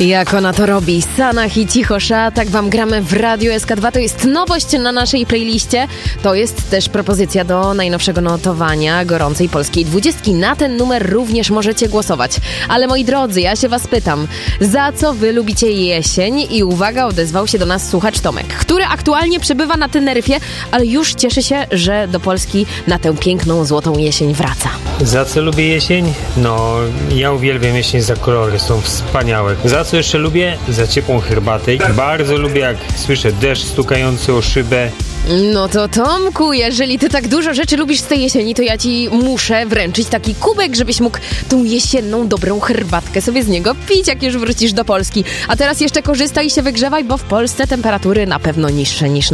Jak ona to robi? Sanach i Cichosza, tak wam gramy w Radiu SK2. To jest nowość na naszej playliście. To jest też propozycja do najnowszego notowania gorącej polskiej 20. Na ten numer również możecie głosować. Ale moi drodzy, ja się was pytam, za co wy lubicie jesień? I uwaga, odezwał się do nas słuchacz Tomek, który aktualnie przebywa na Teneryfie, ale już cieszy się, że do Polski na tę piękną, złotą jesień wraca. Za co lubię jesień? No, ja uwielbiam jesień za kolory, są wspaniałe. Za co jeszcze lubię? Za ciepłą herbatę. Bardzo lubię, jak słyszę deszcz stukający o szybę. No to Tomku, jeżeli ty tak dużo rzeczy lubisz z tej jesieni, to ja ci muszę wręczyć taki kubek, żebyś mógł tą jesienną, dobrą herbatkę sobie z niego pić, jak już wrócisz do Polski. A teraz jeszcze korzystaj i się wygrzewaj, bo w Polsce temperatury na pewno niższe niż